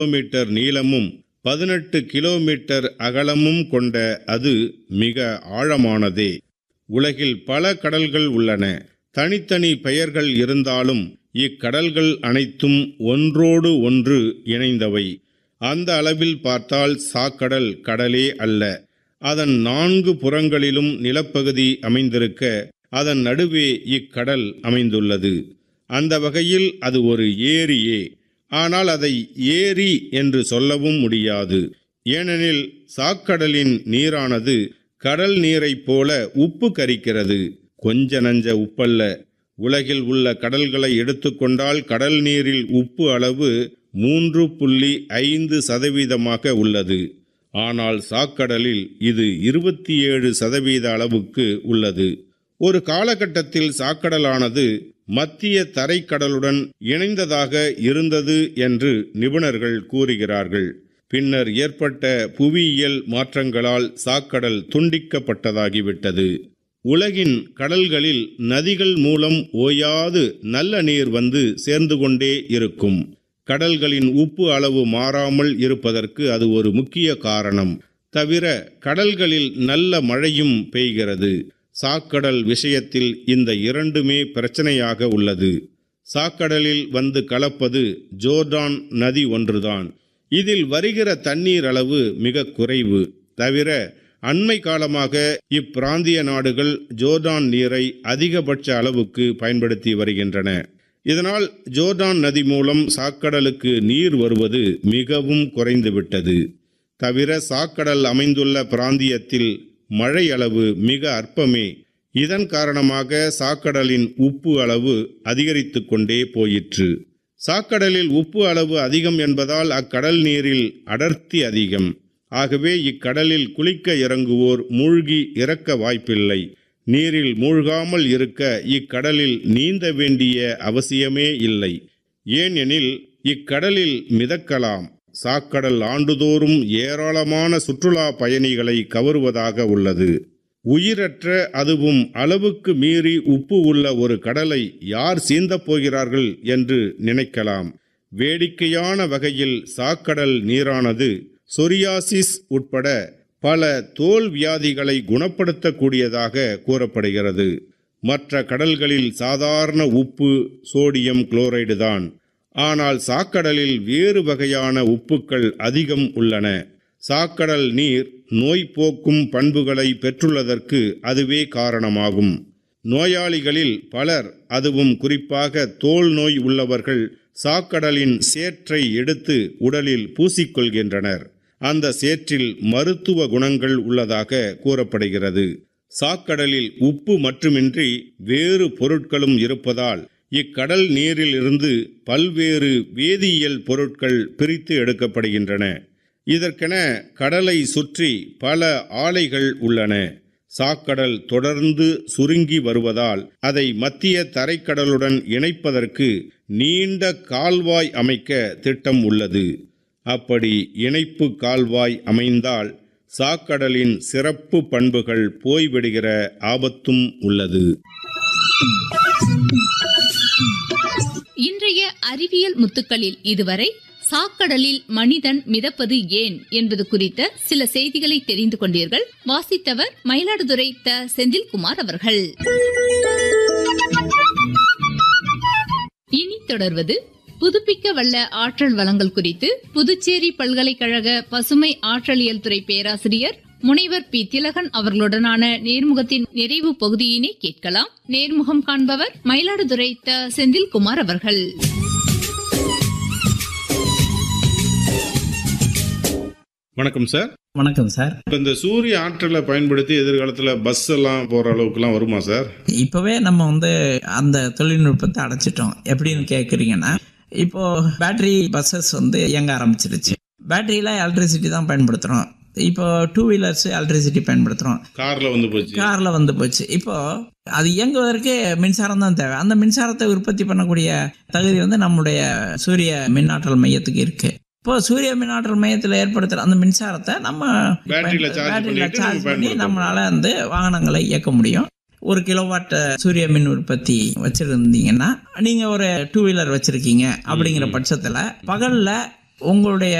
Metre நீளமும் 18 kilometre அகலமும் கொண்ட அது மிக ஆழமானதே. உலகில் பல கடல்கள் உள்ளன. தனித்தனி பெயர்கள் இருந்தாலும் இக்கடல்கள் அனைத்தும் ஒன்றோடு ஒன்று இணைந்தவை. அந்த அளவில் பார்த்தால் சாக்கடல் கடலே அல்ல. அதன் 4 புறங்களிலும் நிலப்பகுதி அமைந்திருக்க அதன் நடுவே இக்கடல் அமைந்துள்ளது. அந்த வகையில் அது ஒரு ஏரியே. ஆனால் அதை ஏரி என்று சொல்லவும் முடியாது. ஏனெனில் சாக்கடலின் நீரானது கடல் நீரைப் போல உப்பு கரிக்கிறது. கொஞ்ச நஞ்ச உப்பல்ல. உலகில் உள்ள கடல்களை எடுத்துக்கொண்டால் கடல் நீரில் உப்பு அளவு 3.5% உள்ளது. ஆனால் சாக்கடலில் இது 27% அளவுக்கு உள்ளது. ஒரு காலகட்டத்தில் சாக்கடலானது மத்திய தரைக்கடலுடன் இணைந்ததாக இருந்தது என்று நிபுணர்கள் கூறுகிறார்கள். பின்னர் ஏற்பட்ட புவியியல் மாற்றங்களால் சாக்கடல் துண்டிக்கப்பட்டதாகிவிட்டது. உலகின் கடல்களில் நதிகள் மூலம் ஓயாது நல்ல நீர் வந்து சேர்ந்து கொண்டே இருக்கும். கடல்களின் உப்பு அளவு மாறாமல் இருப்பதற்கு அது ஒரு முக்கிய காரணம். தவிர கடல்களில் நல்ல மழையும் பெய்கிறது. சாக்கடல் விஷயத்தில் இந்த இரண்டுமே பிரச்சனையாக உள்ளது. சாக்கடலில் வந்து கலப்பது ஜோர்டான் நதி ஒன்றுதான். இதில் வருகிற தண்ணீர் அளவு மிக குறைவு. தவிர அண்மை காலமாக இப்பிராந்திய நாடுகள் ஜோர்டான் நீரை அதிகபட்ச அளவுக்கு பயன்படுத்தி வருகின்றன. இதனால் ஜோர்டான் நதி மூலம் சாக்கடலுக்கு நீர் வருவது மிகவும் குறைந்துவிட்டது. தவிர சாக்கடல் அமைந்துள்ள பிராந்தியத்தில் மழை அளவு மிக அற்பமே. இதன் காரணமாக சாக்கடலின் உப்பு அளவு அதிகரித்து கொண்டே போயிற்று. சாக்கடலில் உப்பு அளவு அதிகம் என்பதால் அக்கடல் நீரில் அடர்த்தி அதிகம். ஆகவே இக்கடலில் குளிக்க இறங்குவோர் மூழ்கி இறக்க வாய்ப்பில்லை. நீரில் மூழ்காமல் இருக்க இக்கடலில் நீந்த வேண்டிய அவசியமே இல்லை. ஏனெனில் இக்கடலில் மிதக்கலாம். சாக்கடல் ஆண்டுதோறும் ஏராளமான சுற்றுலா பயணிகளை கவருவதாக உள்ளது. உயிரற்ற அதுவும் அளவுக்கு மீறி உப்பு உள்ள ஒரு கடலை யார் சீந்தப் போகிறார்கள் என்று நினைக்கலாம். வேடிக்கையான வகையில் சாக்கடல் நீரானது சொரியாசிஸ் உட்பட பல தோல் வியாதிகளை குணப்படுத்தக்கூடியதாக கூறப்படுகிறது. மற்ற கடல்களில் சாதாரண உப்பு சோடியம் குளோரைடு தான். ஆனால் சாக்கடலில் வேறு வகையான உப்புக்கள் அதிகம் உள்ளன. சாக்கடல் நீர் நோய் போக்கும் பண்புகளை பெற்றுள்ளதற்கு அதுவே காரணமாகும். நோயாளிகளில் பலர், அதுவும் குறிப்பாக தோல் நோய் உள்ளவர்கள், சாக்கடலின் சேற்றை எடுத்து உடலில் பூசிக்கொள்கின்றனர். அந்த சேற்றில் மருத்துவ குணங்கள் உள்ளதாக கூறப்படுகிறது. சாக்கடலில் உப்பு மட்டுமின்றி வேறு பொருட்களும் இருப்பதால் இக்கடல் நீரில் இருந்து பல்வேறு வேதியியல் பொருட்கள் பிரித்து எடுக்கப்படுகின்றன. இதற்கென கடலை சுற்றி பல ஆலைகள் உள்ளன. சாக்கடல் தொடர்ந்து சுருங்கி வருவதால் அதை மத்திய தரைக்கடலுடன் இணைப்பதற்கு நீண்ட கால்வாய் அமைக்க திட்டம் உள்ளது. அப்படி இணைப்பு கால்வாய் அமைந்தால் சாக்கடலின் சிறப்பு பண்புகள் போய்விடுகிற ஆபத்தும் உள்ளது. இன்றைய அறிவியல் முத்துக்களில் இதுவரை சாக்கடலில் மனிதன் மிதப்பது ஏன் என்பது குறித்த சில செய்திகளை தெரிந்து கொண்டீர்கள். வாசித்தவர் மயிலாடுதுறை த. செந்தில்குமார் அவர்கள். இனி தொடர்வது புதுப்பிக்க வல்ல ஆற்றல் வளங்கள் குறித்து புதுச்சேரி பல்கலைக்கழக பசுமை ஆற்றலியல் துறை பேராசிரியர் முனைவர் பி. திலகன் அவர்களுடனான நேர்முகத்தின் நிறைவு பகுதியினை கேட்கலாம். நேர்முகம் காண்பவர் மயிலாடுதுறை த. செந்தில்குமார் அவர்கள். வணக்கம் சார். வணக்கம் சார். இந்த சூரிய ஆற்றலை பயன்படுத்தி எதிர்காலத்தில் பஸ் எல்லாம் போற அளவுக்குலாம் வருமா சார்? இப்பவே நம்ம அந்த தொழில்நுட்பத்தை அடைச்சிட்டோம். எப்படின்னு கேட்குறீங்கன்னா, இப்போ பேட்டரி பஸ்ஸஸ் இயங்க ஆரம்பிச்சிருச்சு. பேட்டரியில எலக்ட்ரிசிட்டி தான் பயன்படுத்துறோம். இப்போ 2 வீலர்ஸ் எலக்ட்ரிசிட்டி பயன்படுத்துறோம். கார்ல வந்து போச்சு. இப்போ அது இயங்குவதற்கு மின்சாரம் தான் தேவை. அந்த மின்சாரத்தை உற்பத்தி பண்ணக்கூடிய தகுதி நம்முடைய சூரிய மின்னாற்றல் மையத்துக்கு இருக்கு. இப்போ சூரிய மின்னாற்றல் மையத்தில் ஏற்படுத்துற அந்த மின்சாரத்தை நம்ம பேட்டரியில சார்ஜ் பண்ணி நம்மளால வாகனங்களை இயக்க முடியும். 1 கிலோவாட் சூரிய மின் உற்பத்தி வச்சிருந்தீங்கன்னா, நீங்க ஒரு 2 வீலர் வச்சிருக்கீங்க அப்படிங்கிற பட்சத்துல பகல்ல உங்களுடைய